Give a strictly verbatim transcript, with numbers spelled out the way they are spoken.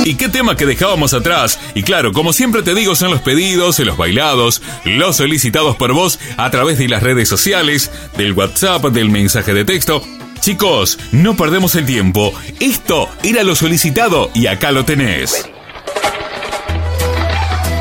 ¿Y qué tema que dejábamos atrás? Y claro, como siempre te digo, son los pedidos, los bailados, los solicitados por vos a través de las redes sociales, del WhatsApp, del mensaje de texto. Chicos, no perdemos el tiempo. Esto era lo solicitado y acá lo tenés.